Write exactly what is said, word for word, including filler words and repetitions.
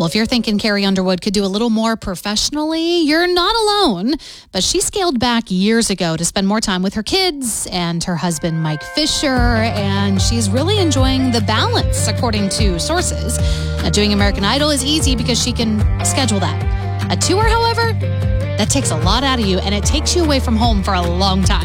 Well, if you're thinking Carrie Underwood could do a little more professionally, you're not alone. But she scaled back years ago to spend more time with her kids and her husband, Mike Fisher, and she's really enjoying the balance, according to sources. Now, doing American Idol is easy because she can schedule that. A tour, however, that takes a lot out of you, and it takes you away from home for a long time.